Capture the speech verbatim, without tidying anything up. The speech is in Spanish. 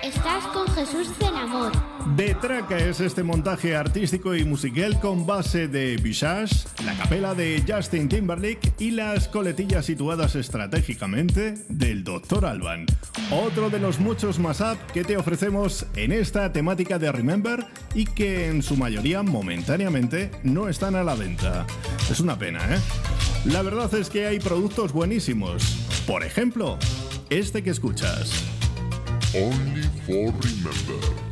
Estás con Jesús Zenamor. De Traca es este montaje artístico y musical con base de Visage, la capela de Justin Timberlake y las coletillas situadas estratégicamente del doctor Alban. Otro de los muchos mashup que te ofrecemos en esta temática de Remember y que en su mayoría momentáneamente no están a la venta. Es una pena, ¿eh? La verdad es que hay productos buenísimos. Por ejemplo, este que escuchas. Only for Remember.